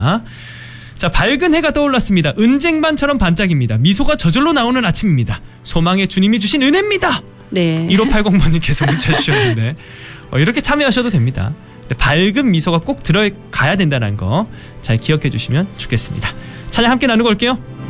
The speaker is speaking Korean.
자, 밝은 해가 떠올랐습니다. 은쟁반처럼 반짝입니다. 미소가 저절로 나오는 아침입니다. 소망의 주님이 주신 은혜입니다. 네. 1580번님께서 문자 주셨는데 이렇게 참여하셔도 됩니다. 밝은 미소가 꼭 들어가야 된다는 거 잘 기억해 주시면 좋겠습니다. 찬양 함께 나누고 올게요.